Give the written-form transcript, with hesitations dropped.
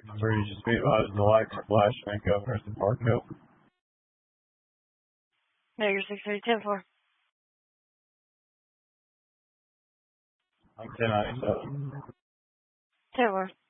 Where you just be about the lights are flashing and go first and Park Hill. Mayor 630-10-4. Like 1097. 10-4.